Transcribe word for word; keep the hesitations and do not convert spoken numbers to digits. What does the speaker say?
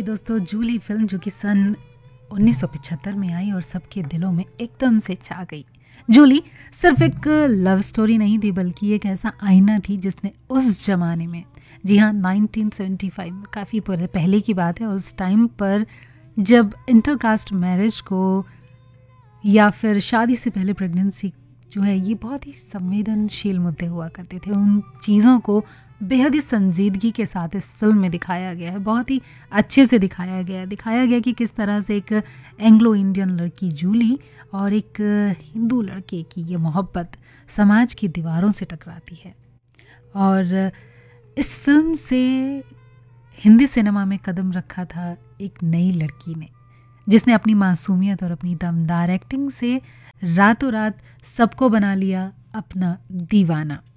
जी दोस्तों, जूली फिल्म जो कि सन उन्नीस सौ पचहत्तर में आई और सबके दिलों में एकदम से छा गई। जूली सिर्फ एक लव स्टोरी नहीं थी, बल्कि एक ऐसा आईना थी जिसने उस जमाने में, जी हाँ, उन्नीस सौ पचहत्तर में, काफ़ी पहले की बात है, उस टाइम पर जब इंटरकास्ट मैरिज को या फिर शादी से पहले प्रेगनेंसी जो है, ये बहुत ही संवेदनशील मुद्दे हुआ करते थे। उन चीज़ों को बेहद ही संजीदगी के साथ इस फिल्म में दिखाया गया है, बहुत ही अच्छे से दिखाया गया है। दिखाया गया कि किस तरह से एक एंग्लो इंडियन लड़की जूली और एक हिंदू लड़के की ये मोहब्बत समाज की दीवारों से टकराती है। और इस फिल्म से हिंदी सिनेमा में कदम रखा था एक नई लड़की ने, जिसने अपनी मासूमियत और अपनी दमदार एक्टिंग से रातों रात सबको बना लिया अपना दीवाना।